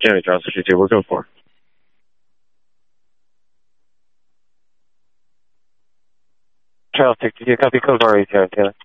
Taylor, Charles 52, we're code 4. Charles 62, copy code 4, Taylor.